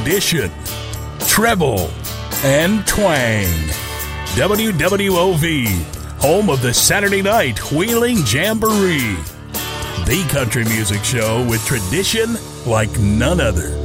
tradition, treble, and twang. WWOV, home of the Saturday Night Wheeling Jamboree. The country music show with tradition like none other.